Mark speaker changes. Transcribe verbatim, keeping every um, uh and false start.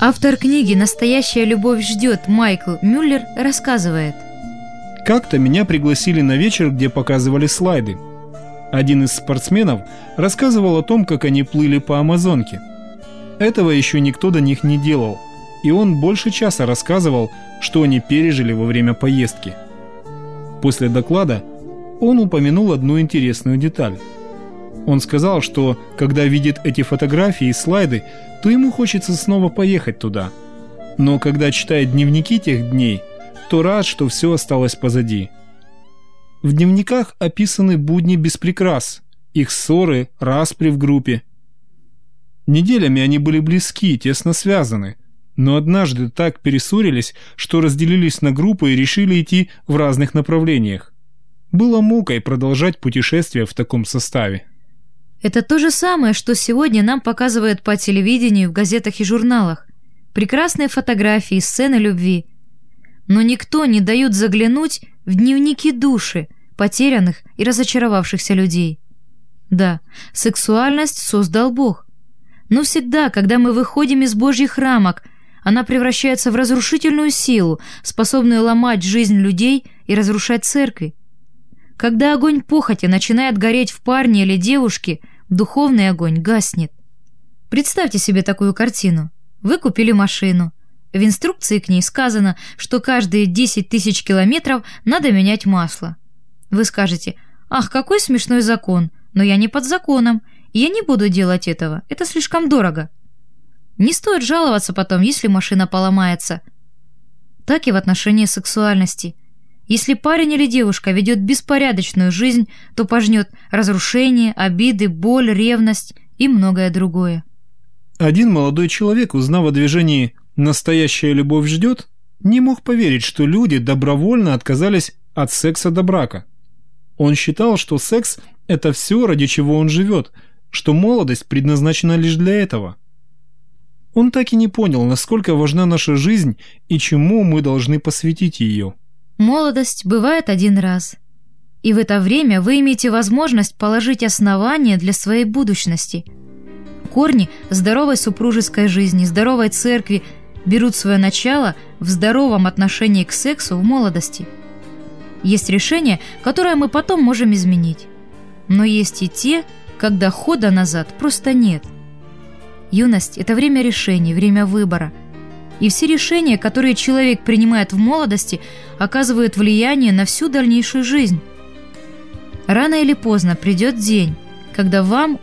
Speaker 1: Автор книги «Настоящая любовь ждет» Майкл Мюллер рассказывает.
Speaker 2: Как-то меня пригласили на вечер, где показывали слайды. Один из спортсменов рассказывал о том, как они плыли по Амазонке. Этого еще никто до них не делал, и он больше часа рассказывал, что они пережили во время поездки. После доклада он упомянул одну интересную деталь. Он сказал, что когда видит эти фотографии и слайды, то ему хочется снова поехать туда. Но когда читает дневники тех дней, то рад, что все осталось позади. В дневниках описаны будни без прикрас, их ссоры, распри в группе. Неделями они были близки, тесно связаны, но однажды так перессорились, что разделились на группы и решили идти в разных направлениях. Было мукой продолжать путешествие в таком составе.
Speaker 1: Это то же самое, что сегодня нам показывают по телевидению, в газетах и журналах. Прекрасные фотографии, сцены любви. Но никто не дает заглянуть в дневники души потерянных и разочаровавшихся людей. Да, сексуальность создал Бог. Но всегда, когда мы выходим из Божьих рамок, она превращается в разрушительную силу, способную ломать жизнь людей и разрушать церкви. Когда огонь похоти начинает гореть в парне или девушке, духовный огонь гаснет. Представьте себе такую картину. Вы купили машину. В инструкции к ней сказано, что каждые десять тысяч километров надо менять масло. Вы скажете: «Ах, какой смешной закон, но я не под законом, и я не буду делать этого, это слишком дорого». Не стоит жаловаться потом, если машина поломается. Так и в отношении сексуальности. Если парень или девушка ведет беспорядочную жизнь, то пожнет разрушение, обиды, боль, ревность и многое другое.
Speaker 2: Один молодой человек, узнав о движении «Настоящая любовь ждет», не мог поверить, что люди добровольно отказались от секса до брака. Он считал, что секс – это все, ради чего он живет, что молодость предназначена лишь для этого. Он так и не понял, насколько важна наша жизнь и чему мы должны посвятить ее.
Speaker 1: Молодость бывает один раз, и в это время вы имеете возможность положить основания для своей будущности. Корни здоровой супружеской жизни, здоровой церкви берут свое начало в здоровом отношении к сексу в молодости. Есть решения, которые мы потом можем изменить, но есть и те, когда хода назад просто нет. Юность – это время решений, время выбора. И все решения, которые человек принимает в молодости, оказывают влияние на всю дальнейшую жизнь. Рано или поздно придет день, когда вам